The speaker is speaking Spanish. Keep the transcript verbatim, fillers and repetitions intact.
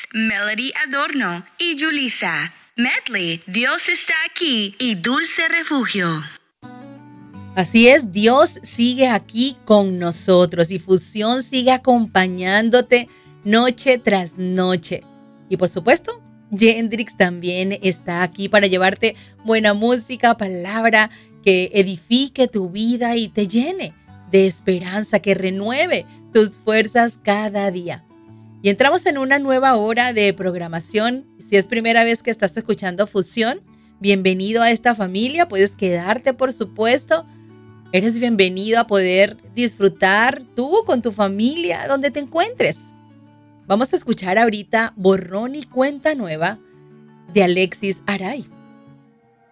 Melody Adorno y Julissa. Medley, Dios está aquí y Dulce Refugio. Así es, Dios sigue aquí con nosotros y Fusión sigue acompañándote noche tras noche. Y por supuesto, Yendrix también está aquí para llevarte buena música, palabra que edifique tu vida y te llene de esperanza, que renueve tus fuerzas cada día. Y entramos en una nueva hora de programación. Si es primera vez que estás escuchando Fusión, bienvenido a esta familia. Puedes quedarte, por supuesto. Eres bienvenido a poder disfrutar tú con tu familia donde te encuentres. Vamos a escuchar ahorita Borrón y Cuenta Nueva de Alexis Aray.